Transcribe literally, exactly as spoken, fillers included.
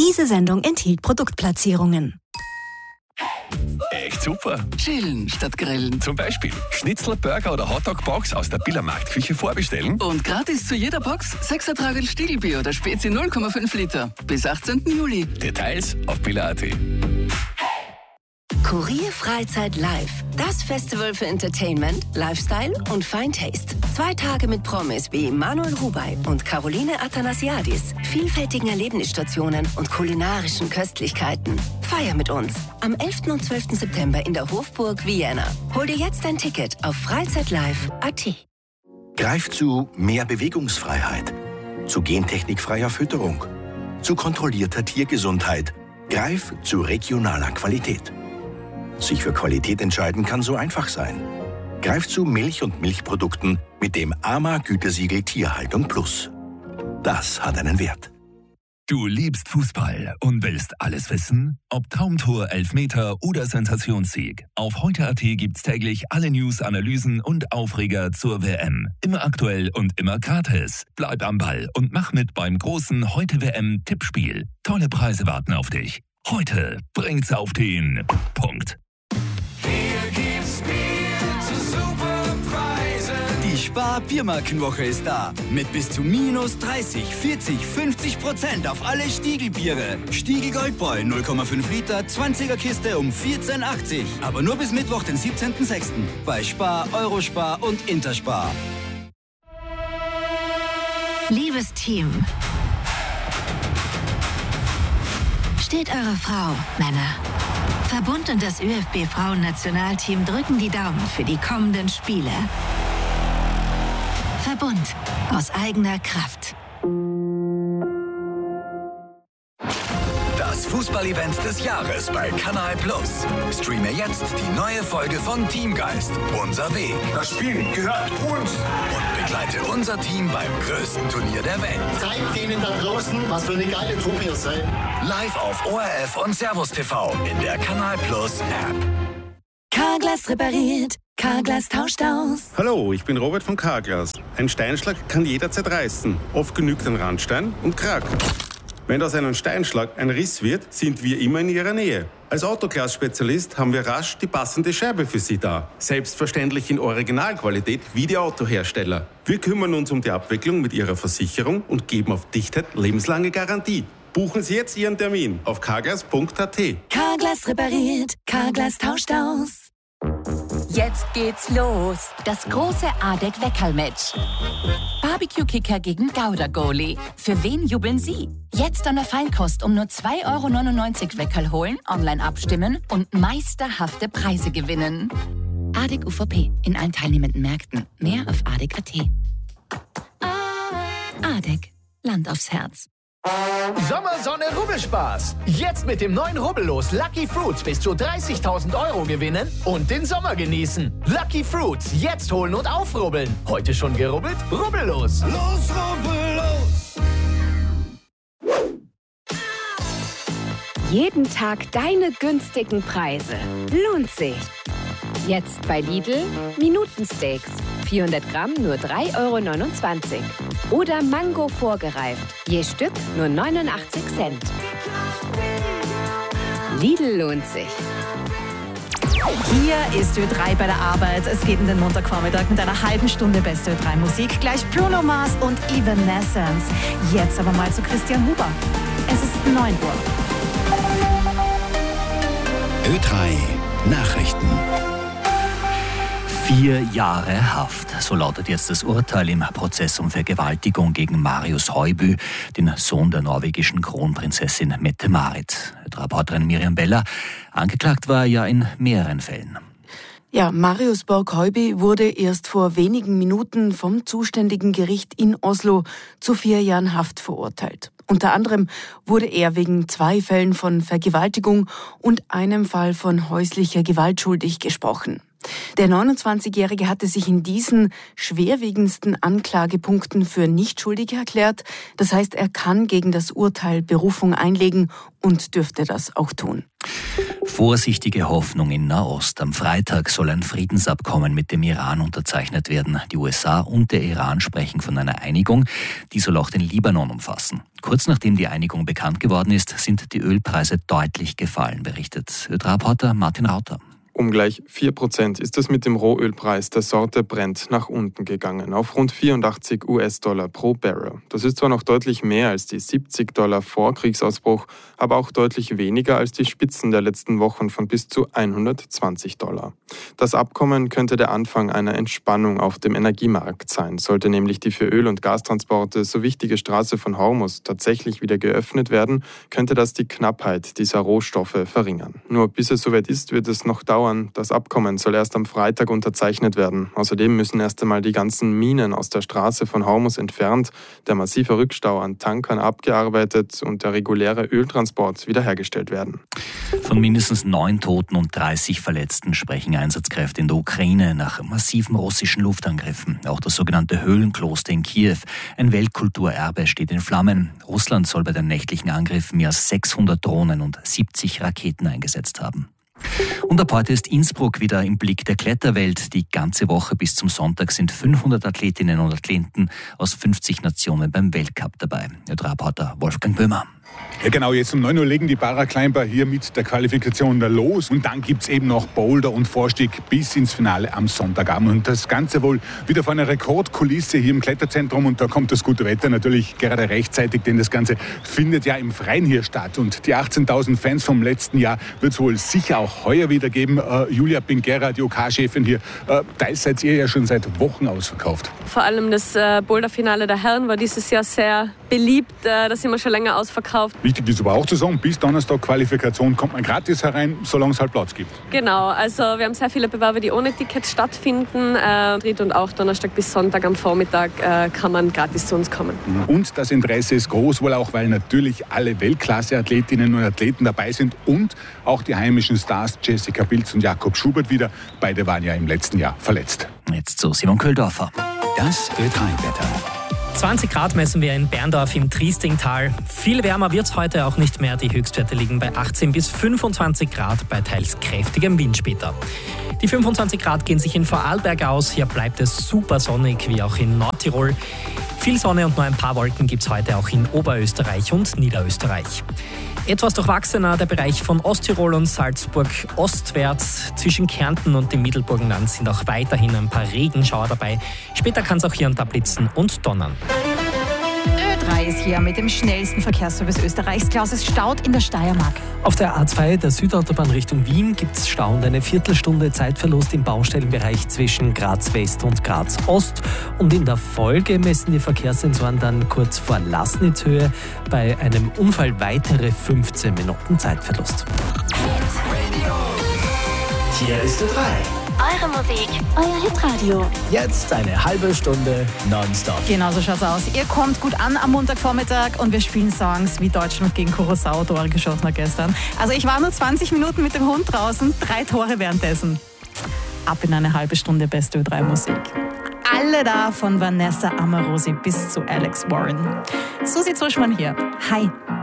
Diese Sendung enthielt Produktplatzierungen. Echt super. Chillen statt grillen. Zum Beispiel Schnitzel, Burger oder Hotdog-Box aus der Biller Marktküche vorbestellen. Und gratis zu jeder Box sechs Ertragel Stiegelbier oder Spezi null Komma fünf Liter. Bis achtzehnten Juli. Details auf biller punkt at. Kurier Freizeit Live. Das Festival für Entertainment, Lifestyle und Fine Taste. Zwei Tage mit Promis wie Manuel Rubey und Caroline Athanasiadis, vielfältigen Erlebnisstationen und kulinarischen Köstlichkeiten. Feier mit uns am elften und zwölften September in der Hofburg Vienna. Hol dir jetzt ein Ticket auf freizeitlive punkt at. Greif zu mehr Bewegungsfreiheit, zu gentechnikfreier Fütterung, zu kontrollierter Tiergesundheit. Greif zu regionaler Qualität. Sich für Qualität entscheiden kann so einfach sein. Greif zu Milch und Milchprodukten mit dem A M A-Gütesiegel Tierhaltung Plus. Das hat einen Wert. Du liebst Fußball und willst alles wissen? Ob Traumtor, Elfmeter oder Sensationssieg. Auf heute punkt at gibt's täglich alle News, Analysen und Aufreger zur W M. Immer aktuell und immer gratis. Bleib am Ball und mach mit beim großen Heute-W M-Tippspiel. Tolle Preise warten auf dich. Heute bringt's auf den Punkt. Die Spar-Biermarkenwoche ist da. Mit bis zu minus dreißig, vierzig, fünfzig Prozent auf alle Stiegelbiere. Stiegel Goldbräu null Komma fünf Liter, zwanziger Kiste um vierzehn achtzig. Aber nur bis Mittwoch, den siebzehnten sechsten Bei Spar, Eurospar und Interspar. Liebes Team, steht eure Frau, Männer. Verbund und das ÖFB-Frauen-Nationalteam drücken die Daumen für die kommenden Spiele. Verbund aus eigener Kraft. Das Fußballevent des Jahres bei Kanal Plus. Streame jetzt die neue Folge von Teamgeist. Unser Weg. Das Spiel gehört uns. Und begleite unser Team beim größten Turnier der Welt. Zeigt denen da draußen, was für eine geile Truppe ihr seid. Live auf O R F und Servus T V in der Kanal Plus App. Carglass repariert, Carglass tauscht aus. Hallo, ich bin Robert von Carglass. Ein Steinschlag kann jederzeit reißen. Oft genügt ein Randstein und krackt. Wenn aus einem Steinschlag ein Riss wird, sind wir immer in Ihrer Nähe. Als Autoglas-Spezialist haben wir rasch die passende Scheibe für Sie da. Selbstverständlich in Originalqualität wie die Autohersteller. Wir kümmern uns um die Abwicklung mit Ihrer Versicherung und geben auf Dichtheit lebenslange Garantie. Buchen Sie jetzt Ihren Termin auf carglass punkt at. Carglass repariert, Carglass tauscht aus. Jetzt geht's los. Das große Adek-Weckerl-Match. Barbecue-Kicker gegen Gouda-Goalie. Für wen jubeln Sie? Jetzt an der Feinkost um nur zwei Euro neunundneunzig Weckerl holen, online abstimmen und meisterhafte Preise gewinnen. Adek U V P in allen teilnehmenden Märkten. Mehr auf adek punkt at. Adek. Land aufs Herz. Sommersonne Rubbelspaß. Jetzt mit dem neuen Rubbellos Lucky Fruits bis zu dreißigtausend Euro gewinnen und den Sommer genießen. Lucky Fruits, jetzt holen und aufrubbeln. Heute schon gerubbelt? Rubbellos. Los, rubbellos. Jeden Tag deine günstigen Preise. Lohnt sich. Jetzt bei Lidl Minutensteaks. vierhundert Gramm nur drei Euro neunundzwanzig. Oder Mango vorgereift. Je Stück nur neunundachtzig Cent. Lidl lohnt sich. Hier ist Ö drei bei der Arbeit. Es geht in den Montagvormittag mit einer halben Stunde beste Ö drei Musik. Gleich Bruno Mars und Evanescence. Jetzt aber mal zu Christian Huber. Es ist neun Uhr. Ö drei Nachrichten. Vier Jahre Haft. So lautet jetzt das Urteil im Prozess um Vergewaltigung gegen Marius Højby, den Sohn der norwegischen Kronprinzessin Mette-Marit. Reporterin Miriam Beller. Angeklagt war er ja in mehreren Fällen. Ja, Marius Borg Højby wurde erst vor wenigen Minuten vom zuständigen Gericht in Oslo zu vier Jahren Haft verurteilt. Unter anderem wurde er wegen zwei Fällen von Vergewaltigung und einem Fall von häuslicher Gewalt schuldig gesprochen. Der neunundzwanzigjährige hatte sich in diesen schwerwiegendsten Anklagepunkten für nicht schuldig erklärt. Das heißt, er kann gegen das Urteil Berufung einlegen und dürfte das auch tun. Vorsichtige Hoffnung in Nahost. Am Freitag soll ein Friedensabkommen mit dem Iran unterzeichnet werden. Die U S A und der Iran sprechen von einer Einigung. Die soll auch den Libanon umfassen. Kurz nachdem die Einigung bekannt geworden ist, sind die Ölpreise deutlich gefallen, berichtet Ö drei Reporter Martin Rauter. Um gleich vier Prozent ist es mit dem Rohölpreis der Sorte Brent nach unten gegangen, auf rund vierundachtzig US-Dollar pro Barrel. Das ist zwar noch deutlich mehr als die siebzig Dollar vor Kriegsausbruch, aber auch deutlich weniger als die Spitzen der letzten Wochen von bis zu hundertzwanzig Dollar. Das Abkommen könnte der Anfang einer Entspannung auf dem Energiemarkt sein. Sollte nämlich die für Öl- und Gastransporte so wichtige Straße von Hormuz tatsächlich wieder geöffnet werden, könnte das die Knappheit dieser Rohstoffe verringern. Nur bis es soweit ist, wird es noch dauern. Das Abkommen soll erst am Freitag unterzeichnet werden. Außerdem müssen erst einmal die ganzen Minen aus der Straße von Hormuz entfernt, der massive Rückstau an Tankern abgearbeitet und der reguläre Öltransport wiederhergestellt werden. Von mindestens neun Toten und dreißig Verletzten sprechen Einsatzkräfte in der Ukraine nach massiven russischen Luftangriffen. Auch das sogenannte Höhlenkloster in Kiew, ein Weltkulturerbe, steht in Flammen. Russland soll bei den nächtlichen Angriffen mehr als sechshundert Drohnen und siebzig Raketen eingesetzt haben. Und ab heute ist Innsbruck wieder im Blick der Kletterwelt. Die ganze Woche bis zum Sonntag sind fünfhundert Athletinnen und Athleten aus fünfzig Nationen beim Weltcup dabei. Ö drei Reporter Wolfgang Böhmer. Ja genau, jetzt um neun Uhr legen die Paraclimber hier mit der Qualifikation da los und dann gibt's eben noch Boulder und Vorstieg bis ins Finale am Sonntagabend und das Ganze wohl wieder vor einer Rekordkulisse hier im Kletterzentrum und da kommt das gute Wetter natürlich gerade rechtzeitig, denn das Ganze findet ja im Freien hier statt und die achtzehntausend Fans vom letzten Jahr wird es wohl sicher auch heuer wieder geben. Äh, Julia Pinguera, die O K-Chefin hier, äh, da seid ihr ja schon seit Wochen ausverkauft. Vor allem das äh, Boulderfinale der Herren war dieses Jahr sehr beliebt, äh, da sind wir schon länger ausverkauft. Wichtig ist aber auch zu sagen, bis Donnerstag Qualifikation kommt man gratis herein, solange es halt Platz gibt. Genau, also wir haben sehr viele Bewerber, die ohne Ticket stattfinden. Äh, und auch Donnerstag bis Sonntag am Vormittag äh, kann man gratis zu uns kommen. Und das Interesse ist groß, wohl auch, weil natürlich alle Weltklasse-Athletinnen und Athleten dabei sind und auch die heimischen Stars Jessica Pilz und Jakob Schubert wieder. Beide waren ja im letzten Jahr verletzt. Jetzt zu Simon Köhldorfer. Das Ö drei Wetter. zwanzig Grad messen wir in Berndorf im Triestingtal. Viel wärmer wird es heute auch nicht mehr. Die Höchstwerte liegen bei achtzehn bis fünfundzwanzig Grad bei teils kräftigem Wind später. Die fünfundzwanzig Grad gehen sich in Vorarlberg aus. Hier bleibt es super sonnig, wie auch in Nordtirol. Viel Sonne und nur ein paar Wolken gibt es heute auch in Oberösterreich und Niederösterreich. Etwas durchwachsener der Bereich von Osttirol und Salzburg ostwärts. Zwischen Kärnten und dem Mittelburgenland sind auch weiterhin ein paar Regenschauer dabei. Später kann es auch hier und da blitzen und donnern. Ö drei ist hier mit dem schnellsten Verkehrsservice Österreichs. Klaus, es staut in der Steiermark. Auf der A zwei, der Südautobahn Richtung Wien, gibt es Stau und eine Viertelstunde Zeitverlust im Baustellenbereich zwischen Graz West und Graz Ost. Und in der Folge messen die Verkehrssensoren dann kurz vor Laßnitzhöhe bei einem Unfall weitere fünfzehn Minuten Zeitverlust. Hier ist Ö drei. Eure Musik, euer Hitradio. Jetzt eine halbe Stunde nonstop. Genau so schaut's aus. Ihr kommt gut an am Montagvormittag und wir spielen Songs wie Deutschland gegen Curaçao, Tore geschossen hat gestern. Also ich war nur zwanzig Minuten mit dem Hund draußen, drei Tore währenddessen. Ab in eine halbe Stunde beste Ö drei Musik. Alle da, von Vanessa Amorosi bis zu Alex Warren. Susi Zuschmann hier. Hi.